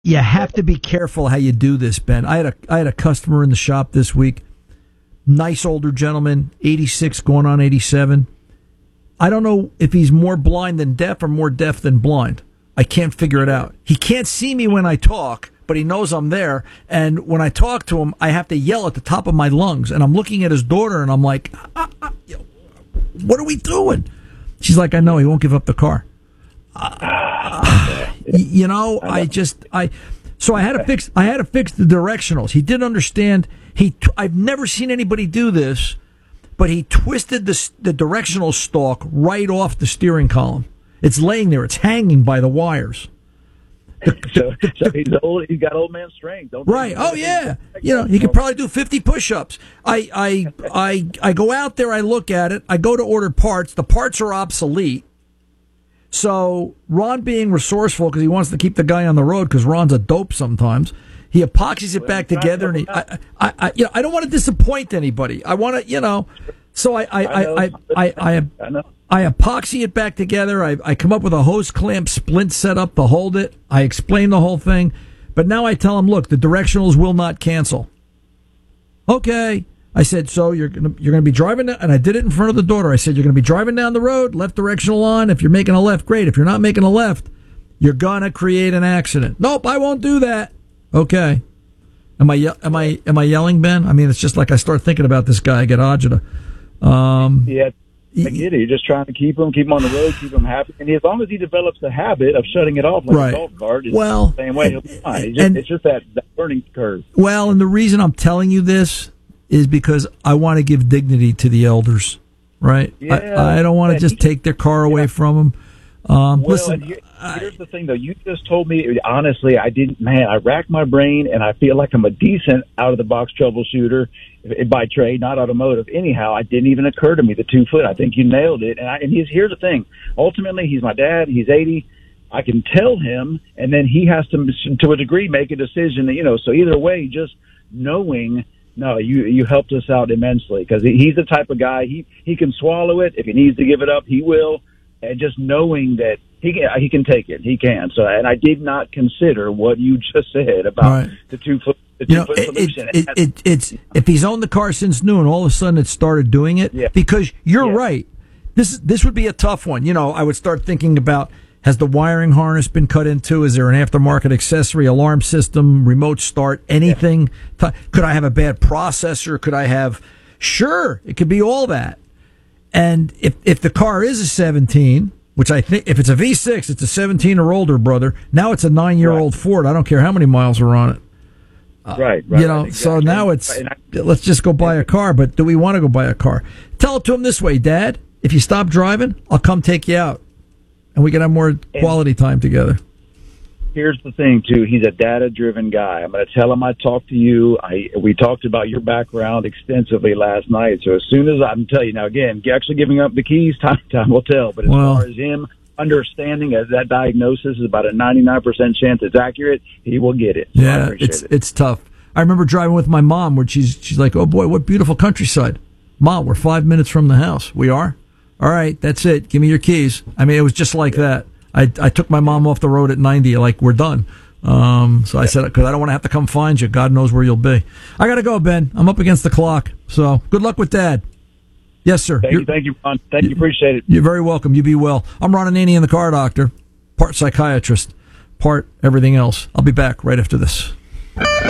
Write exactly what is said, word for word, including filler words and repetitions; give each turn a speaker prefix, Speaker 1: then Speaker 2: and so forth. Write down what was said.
Speaker 1: you have to be careful how you do this, Ben. I had a I had a customer in the shop this week. Nice older gentleman, eighty-six going on eighty-seven. I don't know if he's more blind than deaf or more deaf than blind. I can't figure it out. He can't see me when I talk, but he knows I'm there. And when I talk to him, I have to yell at the top of my lungs. And I'm looking at his daughter, and I'm like, ah, ah, what are we doing? She's like, I know, he won't give up the car. Uh, you know, I just, I, so I had to fix, I had to fix the directionals. He didn't understand. He, I've never seen anybody do this, but he twisted the, the directional stalk right off the steering column. It's laying there. It's hanging by the wires.
Speaker 2: The, so, the, so he's old. He's got old man strength. Don't
Speaker 1: right. Oh yeah. You know, he could probably do fifty push-ups. I, I, I, I go out there. I look at it. I go to order parts. The parts are obsolete. So Ron, being resourceful because he wants to keep the guy on the road, because Ron's a dope sometimes, he epoxies it back together, and he, I, I, I, you know, I don't want to disappoint anybody. I want to, you know, so I, I, I, I, I, I, I, I epoxy it back together. I, I come up with a hose clamp splint setup to hold it. I explain the whole thing, but now I tell him, look, the directionals will not cancel. Okay. I said, so you're gonna you're gonna be driving down, and I did it in front of the daughter. I said, you're gonna be driving down the road, left directional on. If you're making a left, great. If you're not making a left, you're gonna create an accident. Nope, I won't do that. Okay. Am I ye- am I am I yelling, Ben? I mean, it's just like I start thinking about this guy. I get agita. Um,
Speaker 2: yeah. I get it. You're just trying to keep him, keep him on the road, keep him happy. And as long as he develops the habit of shutting it off like
Speaker 1: right.
Speaker 2: a golf cart, it's
Speaker 1: well,
Speaker 2: the same way. He'll be fine. It's just,
Speaker 1: and,
Speaker 2: it's just that, that learning curve.
Speaker 1: Well, and the reason I'm telling you this is because I want to give dignity to the elders, right?
Speaker 2: Yeah,
Speaker 1: I, I don't want to just take their car away yeah. from them. Um,
Speaker 2: well,
Speaker 1: listen,
Speaker 2: here, here's the thing, though. You just told me, honestly, I didn't, man, I racked my brain, and I feel like I'm a decent out-of-the-box troubleshooter by trade, not automotive. Anyhow, it didn't even occur to me, the two foot. I think you nailed it. And, I, and he's, here's the thing. Ultimately, he's my dad. He's eighty. I can tell him, and then he has to, to a degree, make a decision. That, you know, so either way, just knowing, no, you you helped us out immensely, because he's the type of guy, he, he can swallow it. If he needs to give it up, he will. And just knowing that he can, he can take it, he can. So, and I did not consider what you just said about right. the two foot. The two
Speaker 1: you know,
Speaker 2: foot
Speaker 1: it,
Speaker 2: solution.
Speaker 1: It, it, it, it's if he's owned the car since new, and all of a sudden it started doing it.
Speaker 2: Yeah.
Speaker 1: Because you're
Speaker 2: yeah.
Speaker 1: right. This this would be a tough one. You know, I would start thinking about, has the wiring harness been cut into? Is there an aftermarket accessory, alarm system, remote start, anything? Yeah. Could I have a bad processor? Could I have? Sure, it could be all that. And if if the car is a seventeen, which I think, if it's a V six, it's a seventeen or older, brother. Now it's a nine-year-old right. Ford. I don't care how many miles are on it.
Speaker 2: Uh, right, right.
Speaker 1: You know,
Speaker 2: exactly.
Speaker 1: so now it's, let's just go buy a car. But do we want to go buy a car? Tell it to him this way, Dad. If you stop driving, I'll come take you out, and we can have more quality time together.
Speaker 2: Here's the thing, too. He's a data-driven guy. I'm going to tell him I talked to you. I we talked about your background extensively last night. So as soon as I'm telling you, now again, actually giving up the keys, time time will tell. But as well, far as him understanding as that diagnosis is about a ninety-nine percent chance it's accurate, he will get it. So
Speaker 1: yeah, it's it. it's tough. I remember driving with my mom, where she's she's like, "Oh boy, what beautiful countryside, Mom. We're five minutes from the house. We are. All right, that's it. Give me your keys." I mean, it was just like that. I, I took my mom off the road at ninety, like, we're done. Um, so I said, because I don't want to have to come find you. God knows where you'll be. I got to go, Ben. I'm up against the clock. So good luck with Dad. Yes, sir.
Speaker 2: Thank
Speaker 1: You're,
Speaker 2: you, thank you, Ron. Thank you, appreciate it.
Speaker 1: You're very welcome. You be well. I'm Ron Ananian, the car doctor, part psychiatrist, part everything else. I'll be back right after this.